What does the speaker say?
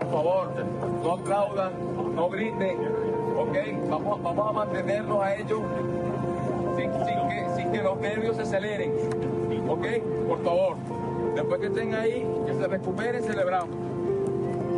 por favor, no aplaudan, no griten, ¿ok? Vamos a mantenerlos a ellos sin que los nervios se aceleren, ¿ok? Por favor, después que estén ahí, que se recuperen, celebramos.